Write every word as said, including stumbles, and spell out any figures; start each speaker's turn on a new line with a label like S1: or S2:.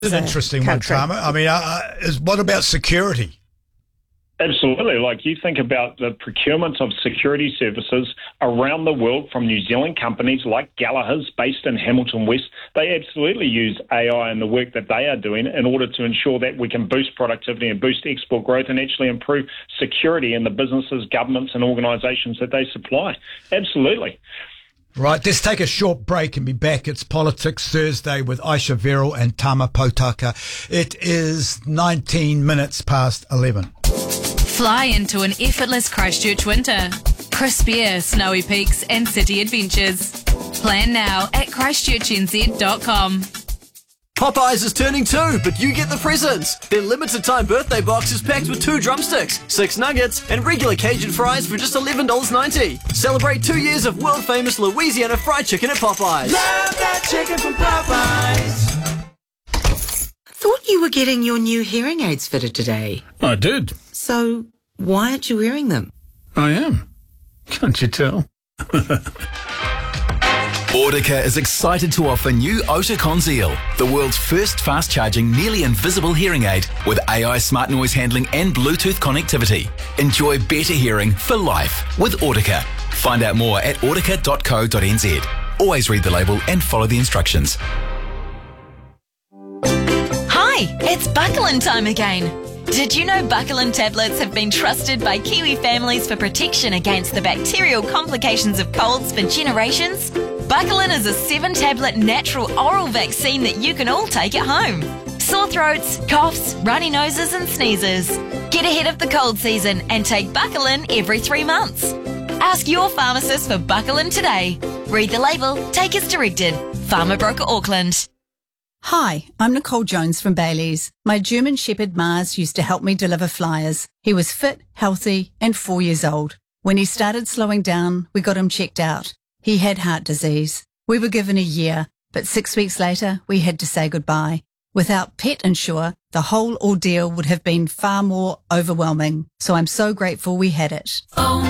S1: It's an interesting one, Tama. I mean, uh, is, what about security?
S2: Absolutely. Like you think about the procurement of security services around the world from New Zealand companies like Gallagher's based in Hamilton West, they absolutely use A I in the work that they are doing in order to ensure that we can boost productivity and boost export growth and actually improve security in the businesses, governments and organisations that they supply. Absolutely.
S1: Right, let's take a short break and be back. It's Politics Thursday with Aisha Verrill and Tama Potaka. It is nineteen minutes past eleven.
S3: Fly into an effortless Christchurch winter. Crisp air, snowy peaks and city adventures. Plan now at christchurch n z dot com.
S4: Popeyes is turning two, but you get the presents. Their limited time birthday box is packed with two drumsticks, six nuggets, and regular Cajun fries for just eleven dollars ninety. Celebrate two years of world famous Louisiana fried chicken at Popeyes.
S5: Love that chicken from Popeyes.
S6: Thought you were getting your new hearing aids fitted today.
S7: I did.
S6: So why aren't you wearing them?
S7: I am. Can't you tell?
S8: Audica is excited to offer new Oticon Zeal, the world's first fast-charging, nearly invisible hearing aid with A I smart noise handling and Bluetooth connectivity. Enjoy better hearing for life with Audica. Find out more at audica dot co dot n z. Always read the label and follow the instructions.
S9: Hi, it's Buckland time again. Did you know Buckland tablets have been trusted by Kiwi families for protection against the bacterial complications of colds for generations? Buckland is a seven-tablet natural oral vaccine that you can all take at home. Sore throats, coughs, runny noses and sneezes. Get ahead of the cold season and take Buckland every three months. Ask your pharmacist for Buckland today. Read the label, take as directed. Pharma Broker Auckland.
S10: Hi, I'm Nicole Jones from Bailey's. My German Shepherd Mars used to help me deliver flyers. He was fit, healthy and four years old. When he started slowing down, we got him checked out. He had heart disease. We were given a year, but six weeks later, we had to say goodbye. Without Pet Insure, the whole ordeal would have been far more overwhelming. So I'm so grateful we had it.
S5: Oh.